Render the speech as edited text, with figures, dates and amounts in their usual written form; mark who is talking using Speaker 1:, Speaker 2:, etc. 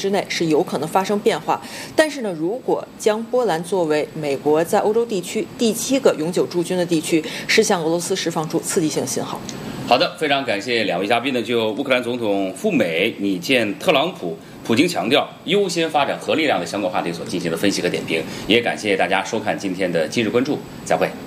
Speaker 1: 之内是有可能发生变化。但是呢，如果将波兰作为美国在欧洲地区第7个永久驻军的地区，是向俄罗斯释放出刺激性信号。
Speaker 2: 好的，非常感谢两位嘉宾呢，就乌克兰总统赴美拟见特朗普，普京强调优先发展核力量的相关话题所进行的分析和点评。也感谢大家收看今天的今日关注，再会。